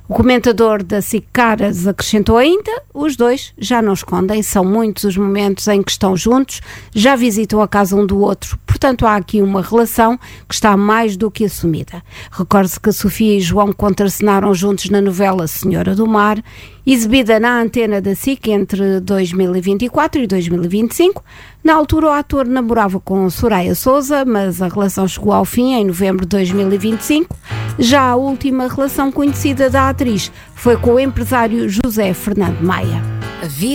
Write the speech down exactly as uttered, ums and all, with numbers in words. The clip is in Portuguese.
O comentador da SIC Caras acrescentou ainda: os dois já não escondem, são muitos os momentos em que estão juntos, já visitam a casa um do outro, portanto há aqui uma relação que está mais do que assumida. Recorde-se que Sofia e João contracenaram juntos na novela Senhora do Mar, exibida na antena da SIC entre dois mil e vinte e quatro e dois mil e vinte e cinco. Na altura o ator namorava com Soraya Souza, mas a relação chegou ao fim em novembro de dois mil e vinte e cinco. Já a última relação conhecida da atriz foi com o empresário José Fernando Maia.